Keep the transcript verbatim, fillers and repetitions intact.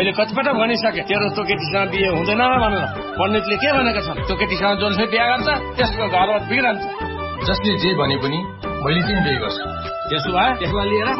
मैले कतिपटक भनिसकेँ तेरो त्यो केटीसँग बिहे हुँदैन भनेर। पण्डितले के भनेका छन्, त्यो केटीसँग जसले बिहे गर्छ त्यसको घरबार बिग्रन्छ। जसले जे भने पनि मैले चाहिँ बिहे गर्छु। त्यसो भए त्यसलाई लिएर